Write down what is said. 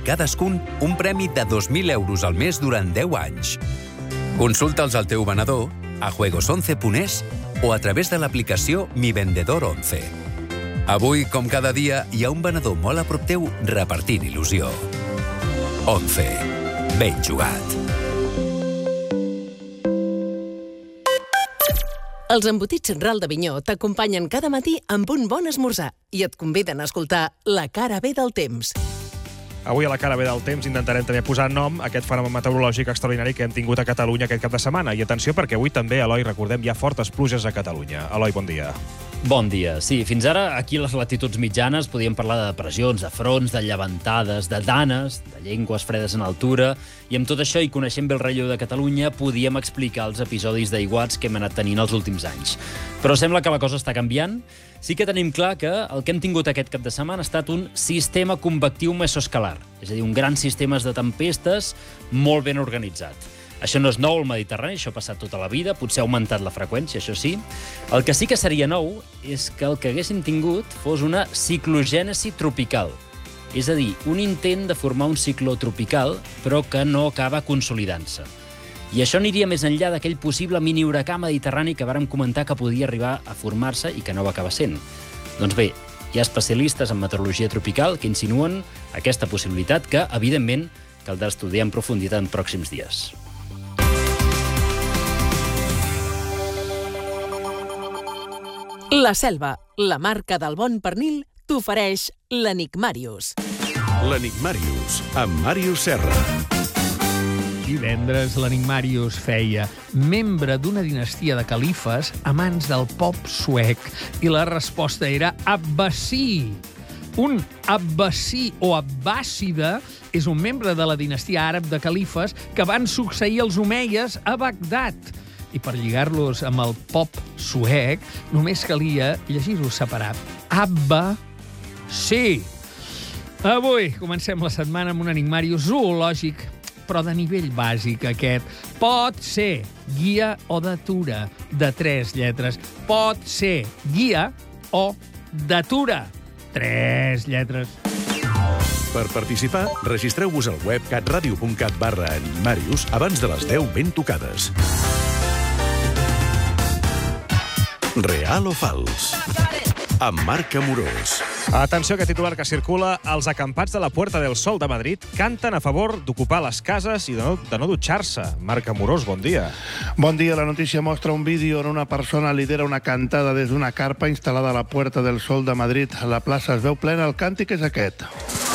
cadascun un premi de 2.000 euros al mes durant 10 anys. Consulta'ls al teu venedor, a juegos11.es o a través de l'aplicació Mi Vendedor 11. Avui, com cada dia, hi ha un venedor molt a prop teu repartint il·lusió. 11. Ben jugat. Els embotits Ral d'Avinyó t'acompanyen cada matí amb un bon esmorzar i et conviden a escoltar La cara B del temps. Avui a La cara B del temps intentarem també posar nom a aquest fenomen meteorològic extraordinari que hem tingut a Catalunya aquest cap de setmana. I atenció, perquè avui també, Eloi, recordem, hi ha fortes pluges a Catalunya. Eloi, bon dia. Bon dia. Sí, fins ara, aquí a les latituds mitjanes podíem parlar de depressions, de fronts, de llevantades, de danes, de llengües fredes en altura, i amb tot això, i coneixent bé el relleu de Catalunya, podíem explicar els episodis d'aiguats que hem anat tenint els últims anys. Però sembla que la cosa està canviant. Sí que tenim clar que el que hem tingut aquest cap de setmana ha estat un sistema convectiu mesoscalar, és a dir, un gran sistema de tempestes molt ben organitzat. Això no és nou al Mediterrani, això ha passat tota la vida, potser ha augmentat la freqüència, això sí. El que sí que seria nou és que el que haguéssim tingut fos una ciclogènesi tropical, és a dir, un intent de formar un cicló tropical, però que no acaba consolidant-se. I això aniria més enllà d'aquell possible mini-huracà mediterrani que vàrem comentar que podia arribar a formar-se i que no va acabar sent. Doncs bé, hi ha especialistes en meteorologia tropical que insinuen aquesta possibilitat que, evidentment, caldrà estudiar en profunditat en pròxims dies. La Selva, la marca del bon pernil, t'ofereix l'Enigmàrius. L'Enigmàrius, amb Màrius Serra. Divendres l'Enigmàrius feia membre d'una dinastia de califes a mans del pop suec i la resposta era Abbasí. Un Abbasí o Abbàssida és un membre de la dinastia àrab de califes que van succeir els omeies a Bagdad. I per lligar-los amb el pop suec només calia llegir-ho separat. Abbasí. Avui comencem la setmana amb un enigmàrius zoològic, però de nivell bàsic aquest. Pot ser guia o datura, de 3 lletres. Pot ser guia o datura, 3 lletres. Per participar, registreu-vos al web catradio.cat/enigmàrius abans de les 10 ben tocades. Real o fals? Amb Marc Amorós. Atenció, que titular que circula. Els acampats de la Puerta del Sol de Madrid canten a favor d'ocupar les cases i de no dutxar-se. Marc Amorós, bon dia. Bon dia. La notícia mostra un vídeo on una persona lidera una cantada des d'una carpa instal·lada a la Puerta del Sol de Madrid. A la plaça es veu plena. El càntic és aquest.